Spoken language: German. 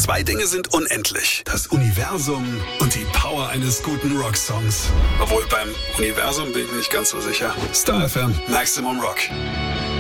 Zwei Dinge sind unendlich. Das Universum und die Power eines guten Rocksongs. Obwohl beim Universum bin ich nicht ganz so sicher. Star FM, Maximum Rock.